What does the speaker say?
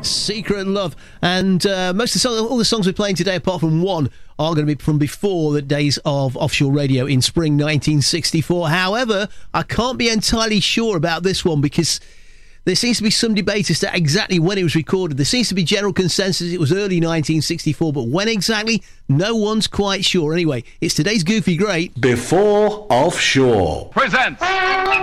Secret Love. And most of the all the songs we're playing today, apart from one, are going to be from before the days of offshore radio in spring 1964. However, I can't be entirely sure about this one because there seems to be some debate as to exactly when it was recorded. There seems to be general consensus it was early 1964, but when exactly, no one's quite sure. Anyway, it's today's Goofy Great. Before Offshore presents